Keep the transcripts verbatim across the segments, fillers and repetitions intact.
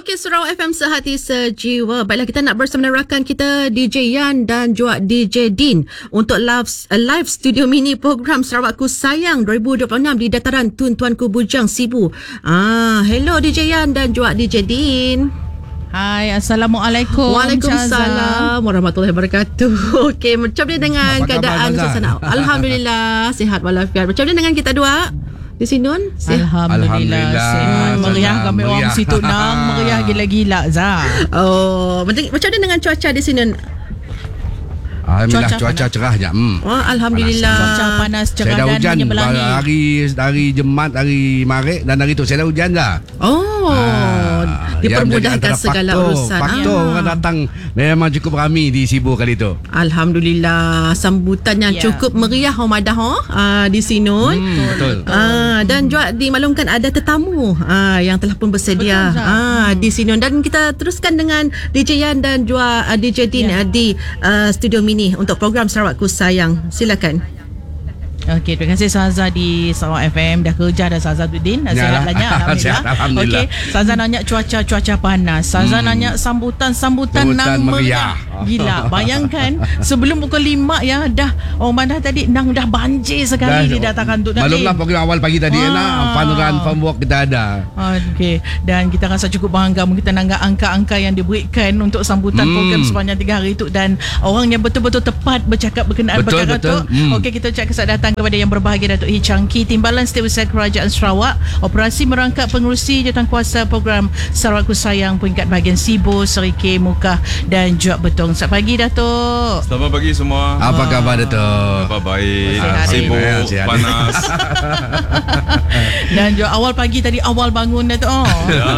Okey, Sarawak F M sehati sejiwa. Baiklah, kita nak bersama rakan kita D J Yan dan juga D J Din untuk live, uh, live studio mini program Sarawakku Sayang dua ribu dua puluh enam di dataran Tun Tuanku Bujang Sibu. Ah, hello D J Yan dan juga D J Din. Hai, Assalamualaikum. Waalaikumsalam warahmatullahi wabarakatuh. Okey, macam mana dengan apa keadaan suasana? Alhamdulillah, sihat walafiat. Macam mana dengan kita dua? Di Sinun? Alhamdulillah, Alhamdulillah. Sihat. Meriah kami orang situ nang meriah gila-gila Zah. Oh, macam mana dengan cuaca di Sinun? Alhamdulillah, cuaca, cuaca panas. cerah je. Hmm. Oh, alhamdulillah. Panas. Cuaca panas, cerah saya dah dan hujan menyeberangi. hari hari Jumaat, hari Maret dan hari tu saya dah hujan dah. Oh, Ah, dipermudahkan segala faktor, urusan. Faktor Ah. orang datang memang cukup ramai di Sibu kali tu. Alhamdulillah, sambutan yang Ya. cukup meriah Homadah uh, di Sinun. Hmm, betul. Ah, dan juga dimaklumkan ada tetamu ah, yang telah pun bersedia Betul, ah, di Sinun. Dan kita teruskan dengan D J Yan dan juga uh, D J Din Ya. uh, di uh, studio mini untuk program Sarawakku Sayang. Silakan. Okey, terima kasih Saza di Sarawak F M. Dah kerja dah Saza Din. Dah Ya. sihat banyak Alhamdulillah. Sihat, Alhamdulillah. Okey, Saza nanya cuaca-cuaca panas. Saza hmm. nanya sambutan-sambutan Sambutan nang meriah. meriah. Gila, bayangkan sebelum pukul lima ya dah orang mana tadi nang dah banjir sekali di dataran tu. Maklumlah program awal pagi tadi Wow. lah. Fun run, fun walk kita ada. Okey, dan kita rasa cukup bangga kita nanggap angka-angka yang diberikan untuk sambutan Hmm. program sepanjang tiga hari itu dan orang yang betul-betul tepat bercakap berkenaan Betul, perkara betul. tu. Hmm. Okey, kita ucap kesan datang kepada yang berbahagia Datuk Hee Changki, Timbalan Setiausaha Kerajaan Sarawak, Operasi Merangkap Pengerusi Jawatankuasa Program Sarawakku Sayang peringkat bahagian Sibu, Serikir, Mukah dan juga Betong. Selamat pagi Datuk. Selamat pagi semua. Apa khabar Datuk? Apa baik? Sihat. Sibuk, Sihat, sihat. panas. Dan juga awal pagi tadi awal bangun Datuk. Oh. Ya.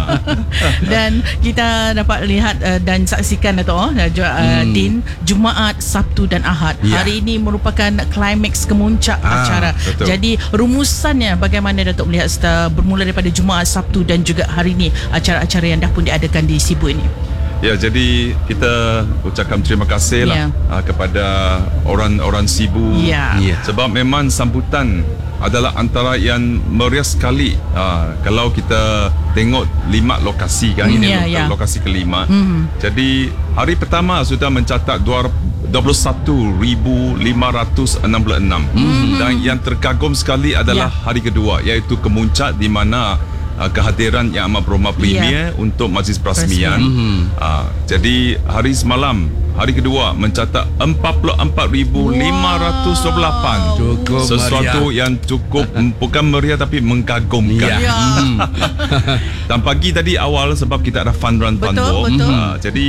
Dan kita dapat lihat uh, dan saksikan Datuk oh, dan juga uh, Hmm. Din Jumaat, Sabtu dan Ahad. Ya. Hari ini merupakan klimaks kemuncak Ah, acara. betul. Jadi rumusannya bagaimana Datuk melihat setelah bermula daripada Jumaat, Sabtu dan juga hari ini acara-acara yang dah pun diadakan di Sibu ini. Ya, jadi kita ucapkan terima kasih lah Ya. uh, kepada orang-orang Sibu. Ya. Ya. Sebab memang sambutan adalah antara yang meriah sekali. Uh, kalau kita tengok lima lokasi kan, ini Ya, lo- ya. lokasi kelima. Mhm. Jadi hari pertama sudah mencatat dua puluh satu ribu lima ratus enam puluh enam. Mhm. Dan yang terkagum sekali adalah Ya. hari kedua, iaitu kemuncak di mana uh, kehadiran Yang Amat Berhormat Premier untuk majlis perasmian. Mhm. Uh, jadi hari semalam, hari kedua mencatat empat puluh empat ribu lima ratus dua puluh lapan. Cukup Sesuatu meriah. yang cukup mm, bukan meriah tapi mengkagumkan. Ya. Ya. Hmm. Dan pagi tadi awal sebab kita ada fun run fun Betul, walk. betul. Uh, jadi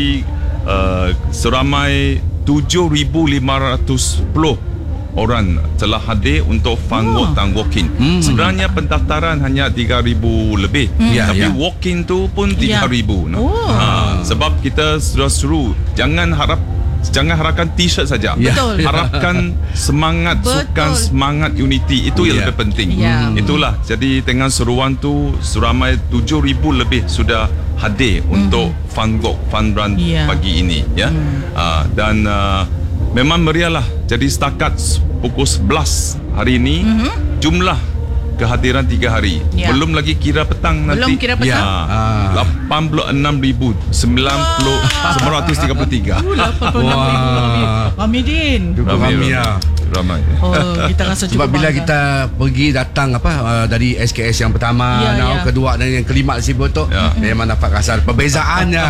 uh, seramai tujuh ribu lima ratus sepuluh orang telah hadir untuk fun Oh. walk dan walk-in. Hmm. Sebenarnya pendaftaran hanya tiga ribu lebih. Ya, Tapi ya. walk-in tu pun tiga ribu. Oh. Ha, sebab kita sudah suruh jangan harap jangan harapkan t-shirt saja. Ya. Betul. Harapkan semangat Betul. sukan, semangat unity. Itu yang Ya. lebih penting. Ya. Itulah. Jadi dengan seruan tu seramai tujuh ribu lebih sudah hadir mm. untuk fun walk, fun run Ya. pagi ini ya. Mm. Uh, dan uh, memang meriah lah. Jadi setakat pukul sebelas hari ini mm-hmm. jumlah kehadiran tiga hari. Ya. Belum lagi kira petang nanti. Belum kira petang. Ya. Ah. lapan puluh enam ribu sembilan ratus tiga puluh tiga. lapan puluh enam ribu lebih. Hamidin. Cukup ramai lah. Ramai. Oh, kita rasa cukup Sebab bila bangga. kita pergi datang apa uh, dari S K S yang pertama, Ya, now ya. kedua dan yang kelima Sibu tu, Ya. memang dapat rasa perbezaannya.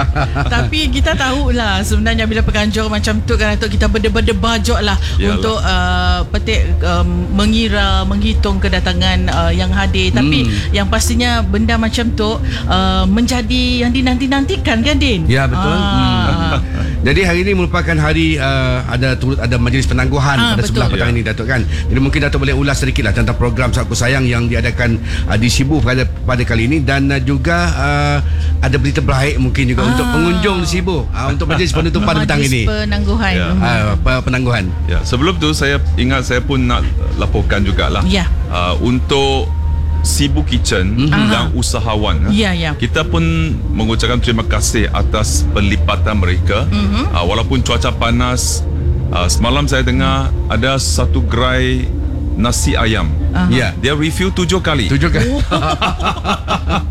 Tapi kita tahulah sebenarnya bila penganjur macam tu kan Datuk, kita berdebar-debar lah Yalah. untuk uh, petik um, mengira, menghitung kedatangan uh, yang hadir. Tapi Hmm. yang pastinya benda macam tu uh, menjadi yang dinanti-nantikan kan Din? Ya, betul. Ah. Jadi hari ini merupakan hari uh, ada turut ada majlis penangguhan Ah, pada betul. sebelah petang Ya. ini Datuk kan. Jadi mungkin Datuk boleh ulas sedikitlah tentang program Sarawakku Sayang yang diadakan uh, di Sibu pada pada kali ini dan uh, juga uh, ada berita baik mungkin juga Ah. untuk pengunjung di Sibu uh, untuk majlis penutupan petang Majlis ini. penangguhan. Ya. Hmm. Uh, penangguhan. Ya, sebelum tu saya ingat saya pun nak laporkan jugalah. Ya. Uh, untuk Sibu Kitchen Mhm. dan usahawan. Ya, ya. Kita pun mengucapkan terima kasih atas pelipatan mereka. Mhm. Uh, walaupun cuaca panas, uh, semalam saya dengar ada satu gerai nasi ayam. Aha. Ya. Dia review tujuh kali. Tujuh kan?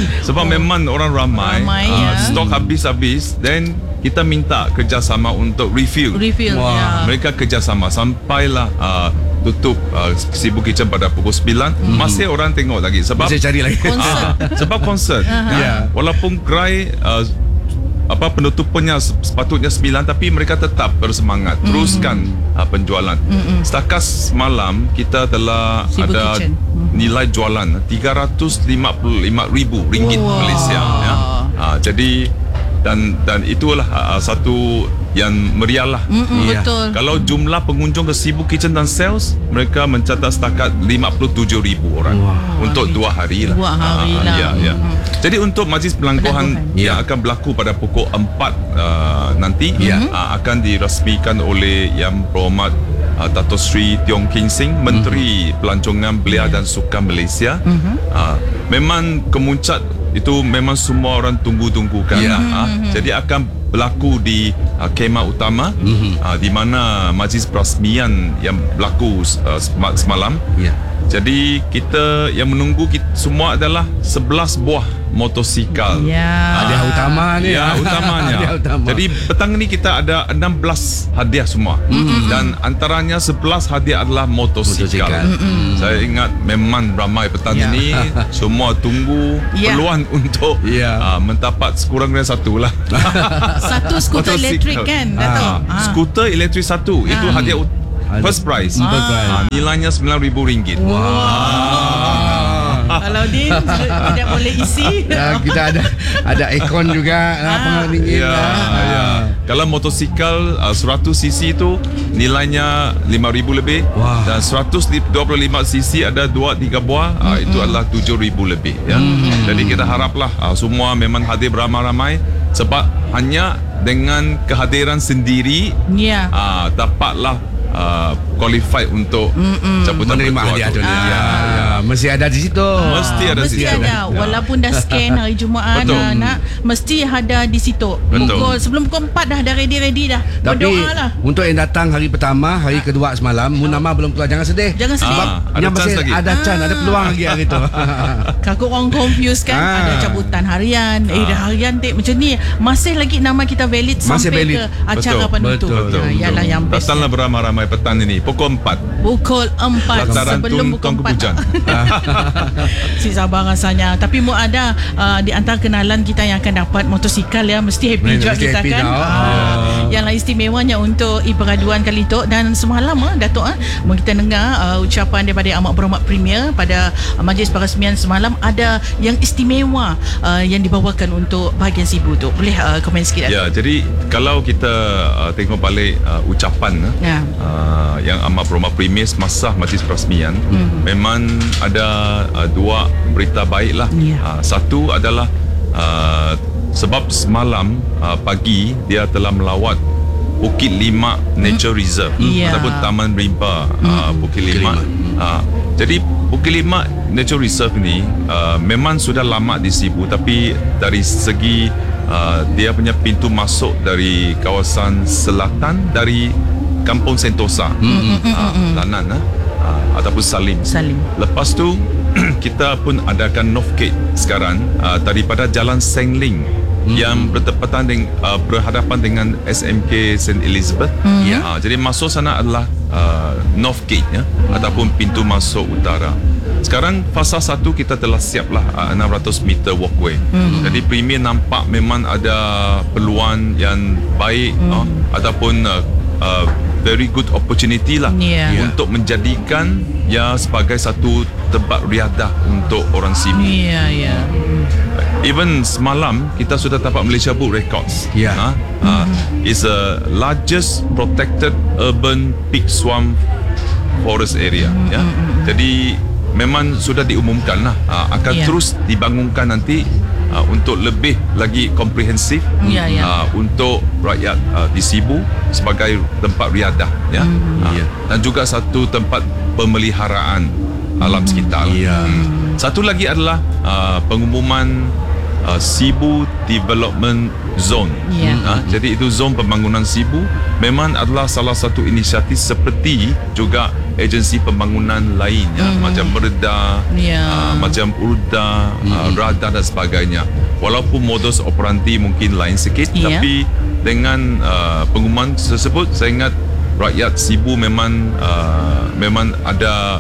Sebab memang orang ramai, Ramai, uh, ya. stok habis-habis, then kita minta kerjasama untuk refill. Refill. Wah. Ya. Mereka kerjasama sampailah uh, tutup uh, Cebu Kitchen pada pukul sembilan. Hmm. Masih orang tengok lagi sebab Masih cari lagi. Konsert. Ah, sebab konsert. Ya. Walaupun gerai uh, apa penutupannya sepatutnya sembilan, tapi mereka tetap bersemangat mm-hmm. teruskan uh, penjualan. Mm-hmm. Setakat semalam kita telah Cebu ada Kitchen. nilai jualan tiga ratus lima puluh lima ribu ringgit Wow. Malaysia ya. Uh, jadi dan dan itulah uh, satu yang meriah lah. Mm-mm, Ya. Betul. Kalau jumlah pengunjung ke Cebu Kitchen dan Sales, mereka mencatat setakat lima puluh tujuh ribu orang Wah. untuk dua hari lah. Dua hari Ah, lah. Ya, ya. Jadi untuk majlis pelangkuhan Pelangkuhan. yang akan berlaku pada pukul empat uh, nanti Ya. uh, akan dirasmikan oleh Yang Berhormat uh, Dato' Sri Tiong King Sing, Menteri Pelancongan Belia dan Sukan Malaysia. Uh, memang kemuncat itu memang semua orang tunggu-tunggukan. Ya. Uh, jadi akan berlaku di uh, kemah utama Mhm. uh, di mana majlis perasmian yang berlaku uh, sem- semalam. Ya. Jadi kita yang menunggu kita, semua adalah sebelas buah motosikal. Ya. Hadiah utama ni. Ya, utamanya. Hadiah utama. Jadi petang ni kita ada enam belas hadiah semua. Mm-hmm. Dan antaranya sebelas hadiah adalah motosikal. Motosikal. Mm-hmm. Saya ingat memang ramai petang Ya. ini semua tunggu Ya. peluang untuk Ya. uh, mendapat sekurang-kurangnya satu lah. Satu skuter Motosikal. elektrik kan, Dato'? Ah, Ah. Skuter elektrik satu. Itu Ah. hadiah ut- first prize. First prize. Ah, nilainya sembilan ribu ringgit. Kalau Din tidak boleh isi. Ya, kita ada ada aircon juga lapan ringgit. Ya, lah. ya. Kalau motosikal uh, seratus cc itu nilainya lima ribu lebih. Wah. Dan seratus dua puluh lima cc ada dua tiga buah, uh, itu adalah tujuh ribu lebih ya. Jadi kita haraplah uh, semua memang hadir beramai-ramai sebab hanya dengan kehadiran sendiri Ya. uh, dapatlah uh, qualified untuk cabutan Menerima petua hadiah tu. tu. Ya, Ya, ya. Mesti ada di situ. Mesti ada Mesti di situ. ada. Ya. Walaupun dah scan hari Jumaat Betul. nak, mesti ada di situ. Betul. Pukul sebelum pukul empat dah dah ready-ready dah. Tapi Berdoa lah. untuk yang datang hari pertama, hari kedua semalam, mu nama belum keluar, jangan sedih. Jangan sedih. Sebab Ah, ada yang chance masih lagi. ada chance, ada peluang lagi hari tu. Kakak orang confused kan. Ah. Ada cabutan harian. Eh dah harian dek macam ni. Masih lagi nama kita valid Masih sampai valid. ke acara Betul. penutup. Betul, betul, Ah, Yalah yang best. Datanglah beramai-ramai petang ini pukul empat. Pukul empat Dataran sebelum Tun pukul Tuan empat. Kepujan. Si sabar rasanya. Tapi mu ada uh, di antara kenalan kita yang akan dapat motosikal ya, mesti happy Mesti juga kita happy kan. dah. Ah, yang lain istimewanya untuk iperaduan kali tu. Dan semalam ah Datuk ah mu kita dengar uh, ucapan daripada Amat Berhormat Premier pada uh, majlis perasmian semalam, ada yang istimewa uh, yang dibawakan untuk bahagian Cebu tu. Boleh uh, komen sikit Datuk? Ya, jadi kalau kita uh, tengok balik uh, ucapan uh, Ya. uh, yang Amat Berhormat Premier semasa majlis perasmian, hmm. memang ada uh, dua berita baik lah. Ya. Uh, satu adalah uh, sebab semalam uh, pagi dia telah melawat Bukit Lima Nature Reserve Ya. ataupun Taman Rimba uh, Bukit Lima. Uh, jadi Bukit Lima Nature Reserve ni uh, memang sudah lama di Cebu, tapi dari segi uh, dia punya pintu masuk dari kawasan selatan dari Kampung Sentosa, uh, Lanan uh, uh, ataupun Salim. Salim. Lepas tu kita pun adakan North Gate sekarang uh, daripada Jalan Sengling hmm. yang bertepatan dengan uh, berhadapan dengan S M K Saint Elizabeth. Hmm. Ya. Uh, jadi masuk sana adalah uh, North Gate ya, hmm. ataupun pintu masuk utara. Sekarang fasa satu kita telah siaplah uh, enam ratus meter walkway. Hmm. Jadi Premier nampak memang ada peluang yang baik hmm. uh, ataupun uh, uh, very good opportunity lah Ya. untuk menjadikan ya sebagai satu tempat riadah untuk orang Cebu. Ya, ya. Even semalam kita sudah dapat Malaysia Book Records. Ya. Ha? Uh, it's a largest protected urban peak swamp forest area. Ya. Jadi memang sudah diumumkan lah uh, akan Ya. terus dibangunkan nanti uh, untuk lebih lagi komprehensif Ya, ya. uh, untuk rakyat uh, di Cebu sebagai tempat riadah ya. Uh, Ya. Dan juga satu tempat pemeliharaan alam sekitar. Ya. Hmm. Satu lagi adalah uh, pengumuman uh, Sibu Development Zone. Ya. Uh, jadi itu zon pembangunan Sibu memang adalah salah satu inisiatif seperti juga agensi pembangunan lain ya, Mm. macam Merda, Ya. uh, macam Urda, uh, Rada dan sebagainya. Walaupun modus operandi mungkin lain sikit, Ya. tapi dengan uh, pengumuman tersebut saya ingat rakyat Sibu memang uh, memang ada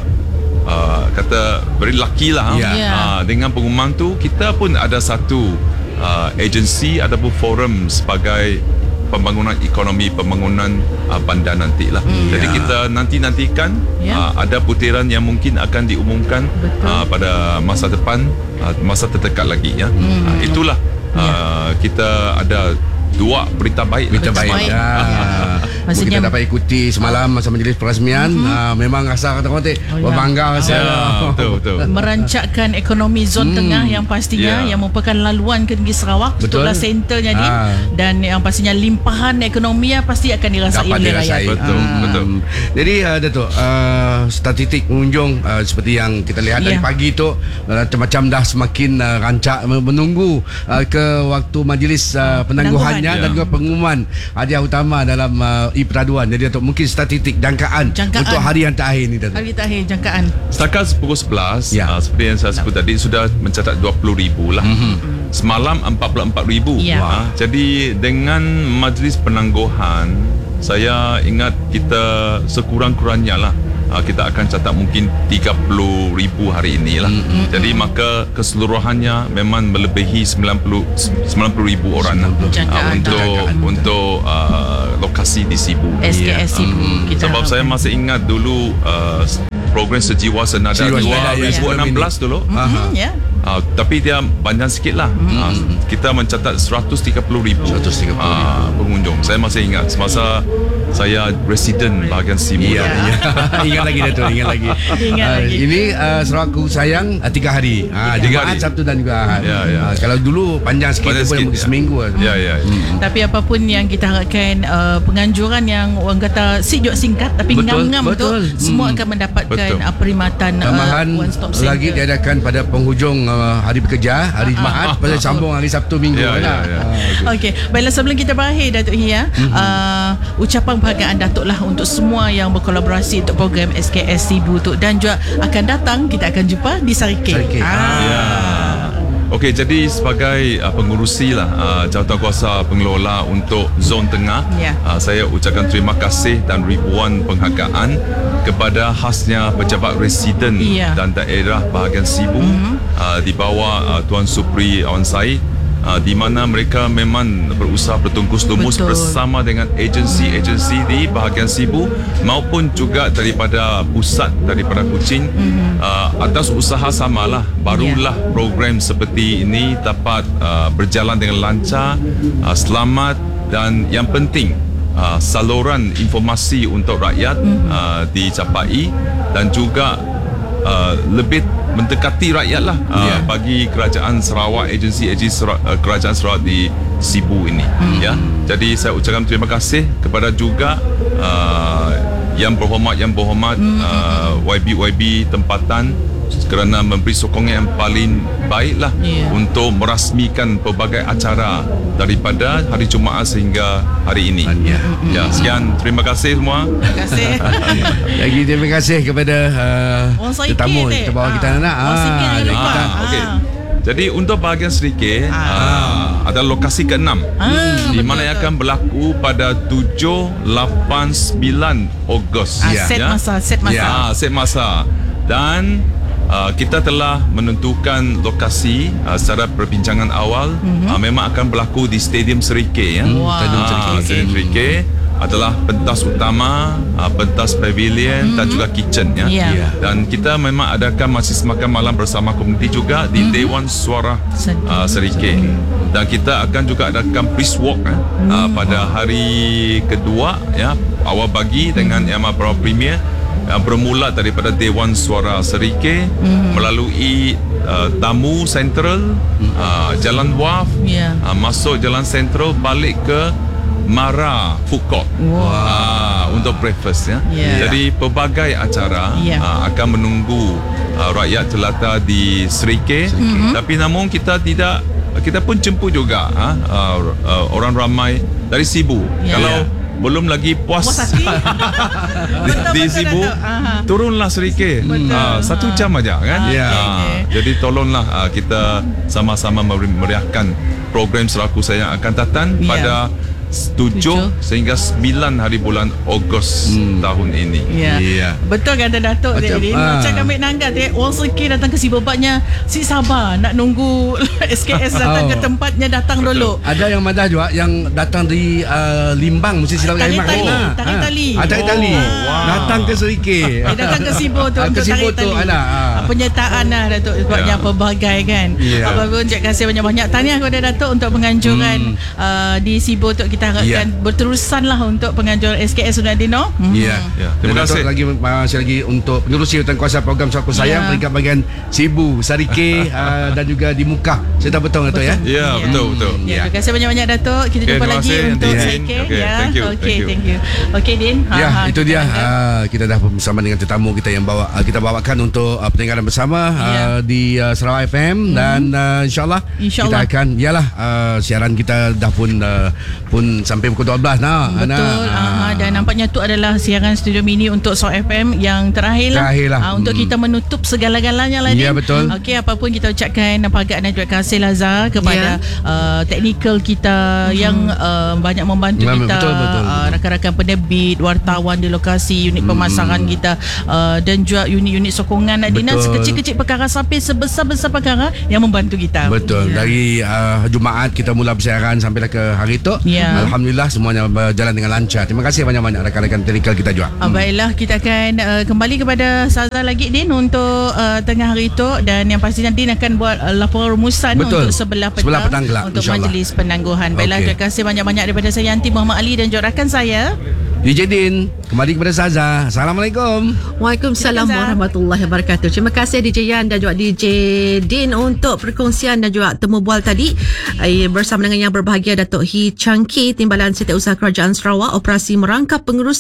uh, kata very lucky lah. Ya. Ya. Uh, dengan pengumuman tu kita pun ada satu uh, agensi ataupun forum sebagai pembangunan ekonomi, pembangunan uh, bandar nanti lah. Mm. Jadi Ya. kita nanti-nantikan Ya. uh, ada putiran yang mungkin akan diumumkan uh, pada masa depan, uh, masa terdekat lagi ya. Mm. Uh, itulah uh, kita ada dua berita baik. Berita lah. baik. baik. Ah. Maksudnya- Kita dapat ikuti semalam masa majlis perasmian. Mm-hmm. Ah, memang rasa kata-kata Oh, ya. berbangga rasa. Ya, betul betul. Merancakkan ekonomi zon Hmm. tengah yang pastinya Ya. yang merupakan laluan ke negeri Sarawak, Betul. betullah senternya ni, Ah. dan yang pastinya limpahan ekonomi yang pasti akan dirasai Dapat oleh dirasai. rakyat. Betul, Ah. betul. Jadi uh, Datuk, uh, statistik pengunjung uh, seperti yang kita lihat dari Ya. pagi tu uh, macam-macam dah semakin uh, rancak menunggu uh, ke waktu majlis uh, penangguhannya Penangguhan. dan Ya. juga pengumuman hadiah utama dalam uh, e-peraduan. Jadi Datuk, mungkin statistik jangkaan, Jangkaan. untuk hari yang terakhir ni Datuk. Hari terakhir jangkaan. Setakat pukul sebelas, Ya. uh, seperti yang saya sebut tadi sudah mencatat dua puluh ribu lah. Mm-hmm. Semalam empat puluh empat ribu. Ya. Uh, jadi dengan majlis penangguhan, saya ingat kita sekurang-kurangnya lah uh, kita akan catat mungkin tiga puluh ribu hari ini lah. Mm-hmm. Jadi maka keseluruhannya memang melebihi sembilan puluh ribu orang lah, uh, Jangkaan. untuk Jangkaan. untuk uh, lokasi di Sibu. S K S Sibu. Hmm, Kita sebab saya harapkan. masih ingat dulu uh, program Sejiwa Senada Sejiwa Senada, ya, dua ribu enam belas dulu. Mhm, ya. Uh, tapi dia panjang sikit lah. Hmm. Uh, kita mencatat seratus tiga puluh ribu seratus tiga puluh ribu. uh, pengunjung. Saya masih ingat semasa saya resident bahagian Sibu. Ya, ya. Ingat lagi Datuk, ingat lagi. Ingat Ah, lagi. Ini uh, Sarawakku sayang uh, tiga hari. Ah, Tiga Jumaat, hari. Sabtu dan juga Ahad. Ya, ya. Ah, kalau dulu panjang sikit, Panjang tu sikit, pun ya. seminggu. Ya, ya. ya. Tapi apapun yang kita harapkan, uh, penganjuran yang orang kata sijok singkat tapi Betul, ngam-ngam tu, betul. semua Hmm. akan mendapatkan Betul. uh, perkhidmatan uh, Tambahan one stop center. lagi diadakan pada penghujung uh, hari bekerja, hari Jumaat, pasal sambung hari Sabtu Minggu. Ya, kan? ya, ya. Ah, Okey, baiklah sebelum kita berakhir Datuk Hia, Mhm. uh, ucapan penghargaan Datuk lah untuk semua yang berkolaborasi untuk program S K S Sibu tu, dan juga akan datang kita akan jumpa di Sarikeh. Sarikeh. Ya. Okey, jadi sebagai uh, pengurusi lah uh, jawatankuasa pengelola untuk zon tengah, Ya. uh, saya ucapkan terima kasih dan ribuan penghargaan kepada khasnya pejabat residen Ya. dan daerah bahagian Sibu mm-hmm. uh, di bawah uh, Tuan Supri Awan Said, uh, di mana mereka memang berusaha bertungkus lumus Betul. bersama dengan agensi-agensi di bahagian Sibu maupun juga daripada pusat, daripada Kuching, mm-hmm. uh, atas usaha samalah barulah yeah. program seperti ini dapat uh, berjalan dengan lancar, uh, selamat, dan yang penting uh, saluran informasi untuk rakyat mm-hmm. uh, dicapai dan juga uh, lebih mendekati rakyat lah uh, Ya. bagi kerajaan Sarawak, agensi-agensi Sera- uh, kerajaan Sarawak di Sibu ini. Hmm. Ya, jadi saya ucapkan terima kasih kepada juga uh, yang berhormat yang berhormat hmm. uh, Y B Y B tempatan kerana memberi sokongan yang paling baiklah Ya. untuk merasmikan pelbagai acara daripada hari Jumaat sehingga hari ini. Ya. Ya, sekian, terima kasih semua. Terima kasih. Lagi terima kasih kepada uh, Orang Sarikeh tetamu ni. kita bawa Ah. kita nak. Orang Sarikeh jangan lupa. Ah, okey. Ah. Jadi untuk bahagian Serikeh Ah. ah. ada lokasi keenam Ah, di betul, mana yang betul. akan berlaku pada tujuh, lapan, sembilan Ogos. Ah, set masa, set masa. Ya, set masa. Dan uh, kita telah menentukan lokasi uh, secara perbincangan awal mm-hmm. uh, memang akan berlaku di Stadium Serikeh ya. Wow. Ah, Serikeh. Stadium Serikeh adalah pentas utama, uh, pentas pavilion mm-hmm. dan juga kitchen ya. Ya. Ya. Dan kita memang adakan majlis makan malam bersama komuniti juga di mm-hmm. Dewan Suara Sen- uh, Serikeh. Dan kita akan juga adakan brisk walk eh, mm. uh, pada hari kedua ya, awal pagi dengan Yang Amat Berhormat Premier uh, bermula daripada Dewan Suara Serikeh mm. melalui uh, Tamu Central, uh, Jalan Wharf, Ya. uh, masuk Jalan Central balik ke Mara Food Court. Wow. Ah, untuk breakfast ya. Yeah. Jadi pelbagai acara Yeah. ah, akan menunggu ah, rakyat jelata di Serikir. Mm-hmm. Tapi namun kita tidak kita pun jemput juga ah, ah, ah, orang ramai dari Sibu. Yeah. Kalau Yeah. belum lagi puas, Puas hati. di, Betul, di betul, Sibu, Datuk. Aha. turunlah Serikir. Betul. Ah, satu Ha. jam aja kan. Ah, Ya. okey, Ah, okey. jadi tolonglah ah, kita sama-sama meriahkan program Seraku Sayang akan datang Ya. pada tujuh sehingga sembilan hari bulan Ogos Hmm. tahun ini. Ya. Ya. Betul kata Datuk Macam, tadi. ah. Macam kami nanggat eh, orang Serikir datang ke Sibu Batnya, si sabar nak nunggu S K S datang Oh. ke tempatnya datang dulu. Ada yang madah juga yang datang dari uh, Limbang, mesti silap Tarik Limbang. tali, Ah, tarik ah. tali. Ah, tarik Oh, tali. wow. Datang ke Serikir. Eh, datang ke Sibu tu Ah, untuk ke Sibu tarik tu tali. ada, ah. Ah, Penyertaan lah Datuk sebabnya Ya. pelbagai kan. Ya. Apa pun terima kasih banyak-banyak. Tahniah kepada Datuk untuk penganjuran uh, di Sibu tu. Kita harapkan Ya. berterusan lah untuk penganjuran S K S sudah Dino. Hmm. Ya. Ya, Dan terima Datuk kasih. lagi masih lagi untuk pengerusi Jawatankuasa program Seraku Sayang Ya. peringkat bahagian Sibu, Serikir uh, dan juga di Mukah. Saya tak betul Datuk ya. Ya, betul betul. Ya, Ya. terima kasih banyak-banyak Datuk. Kita Okay, jumpa terima lagi kasih, untuk Din. Serikir. Okay, Ya. thank you, Okay, thank you. thank you. Okay, Din. Ha, Ya, ha, itu kita dia. angkat. Uh, kita dah bersama dengan tetamu kita yang bawa uh, kita bawakan untuk uh, pertengkaran bersama uh, Ya. di uh, Sarawak F M mm-hmm. dan uh, insyaallah InsyaAllah. kita akan yalah uh, siaran kita dah pun uh, pun sampai pukul dua belas nah. Betul. Ana. Aha, dan nampaknya tu adalah siaran Studio Mini untuk Sarawak F M yang terakhir lah. Terakhir lah. Ah, untuk Hmm. kita menutup segala-galanya lah. Ya, Din. betul. Okey, apapun kita ucapkan pagak dan terima kasih Lazar kepada Ya. uh, teknikal kita hmm. yang uh, banyak membantu Ya, kita. betul, betul, Uh, betul. rakan-rakan penerbit, wartawan di lokasi, unit pemasaran kita uh, dan juga unit-unit sokongan Dina, Betul. sekecil-kecil perkara sampai sebesar-besar perkara yang membantu kita. Betul. Ya. Dari uh, Jumaat kita mula bersiaran sampai ke hari tu. Ya. Alhamdulillah semuanya berjalan dengan lancar. Terima kasih banyak-banyak rakan-rakan teknikal kita juga. Ah, baiklah, kita akan uh, kembali kepada Saza lagi Din untuk uh, tengah hari itu, dan yang pastinya Din akan buat uh, laporan rumusan Betul. untuk sebelah petang, Sebelah petang kelak, untuk insyaAllah. majlis penangguhan. Baiklah, Okey. terima kasih banyak-banyak daripada saya Yanti Muhammad Ali dan juga rakan saya. D J Din, kembali kepada Saza. Assalamualaikum. Waalaikumsalam Silakan, Zah. warahmatullahi wabarakatuh. Terima kasih D J Yan dan juga D J Din untuk perkongsian dan juga temu bual tadi. Eh, bersama dengan yang berbahagia Datuk Hee Chang Kee, Timbalan Setiausaha Kerajaan Sarawak, Operasi Merangkap Pengurusi